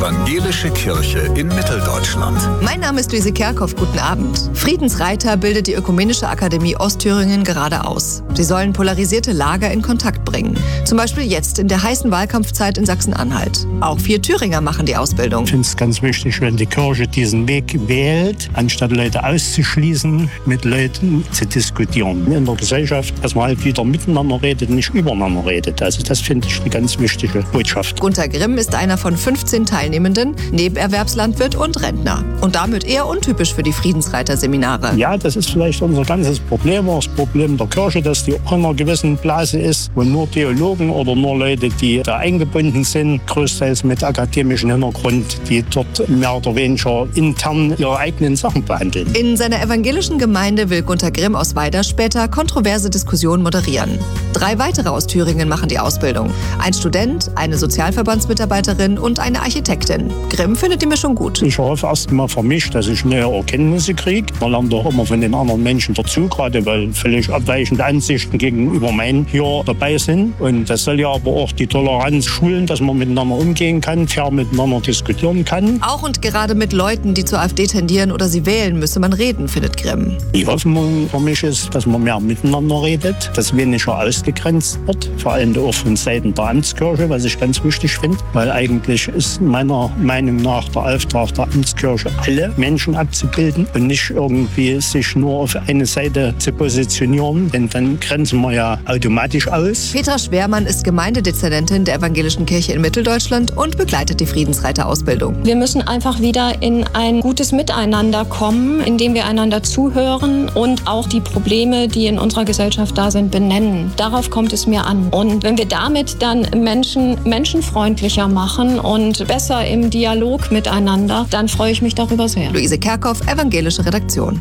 Evangelische Kirche in Mitteldeutschland. Mein Name ist Luise Kerkhoff. Guten Abend. Friedensreiter bildet die Ökumenische Akademie Ostthüringen gerade aus. Sie sollen polarisierte Lager in Kontakt bringen. Zum Beispiel jetzt in der heißen Wahlkampfzeit in Sachsen-Anhalt. Auch 4 Thüringer machen die Ausbildung. Ich finde es ganz wichtig, wenn die Kirche diesen Weg wählt, anstatt Leute auszuschließen, mit Leuten zu diskutieren. In der Gesellschaft, dass man halt wieder miteinander redet, nicht übereinander redet. Also das finde ich eine ganz wichtige Botschaft. Gunter Grimm ist einer von 15 Teilnehmenden, Nebenerwerbslandwirt und Rentner. Und damit eher untypisch für die Friedensreiter-Seminare. Ja, das ist vielleicht unser ganzes Problem, das Problem der Kirche, dass die auch in einer gewissen Blase ist, wo nur Theologen oder nur Leute, die da eingebunden sind, größtenteils mit akademischem Hintergrund, die dort mehr oder weniger intern ihre eigenen Sachen behandeln. In seiner evangelischen Gemeinde will Gunter Grimm aus Weida später kontroverse Diskussionen moderieren. 3 weitere aus Thüringen machen die Ausbildung. Ein Student, eine Sozialverbandsmitarbeiterin und eine Architektin. Grimm findet die Mischung gut. Ich hoffe erst mal für mich, dass ich neue Erkenntnisse kriege. Man lernt doch immer von den anderen Menschen dazu, gerade weil völlig abweichende Ansichten gegenüber meinen hier dabei sind. Und das soll ja aber auch die Toleranz schulen, dass man miteinander umgehen kann, fair miteinander diskutieren kann. Auch und gerade mit Leuten, die zur AfD tendieren oder sie wählen, müsse man reden, findet Grimm. Die Hoffnung für mich ist, dass man mehr miteinander redet, dass weniger ausgegrenzt wird, vor allem auch von Seiten der Amtskirche, was ich ganz wichtig finde, weil eigentlich ist meiner Meinung nach der Auftrag der Amtskirche, alle Menschen abzubilden und nicht irgendwie sich nur auf eine Seite zu positionieren, denn dann grenzen wir ja automatisch aus. Petra Schwermann ist Gemeindedezernentin der Evangelischen Kirche in Mitteldeutschland und begleitet die Friedensreiter-Ausbildung. Wir müssen einfach wieder in ein gutes Miteinander kommen, indem wir einander zuhören und auch die Probleme, die in unserer Gesellschaft da sind, benennen. Darauf kommt es mir an. Und wenn wir damit dann Menschen menschenfreundlicher machen und besser im Dialog miteinander, dann freue ich mich darüber sehr. Luise Kerkhoff, Evangelische Redaktion.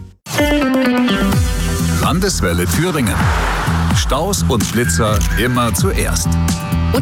Landeswelle Thüringen. Staus und Blitzer immer zuerst.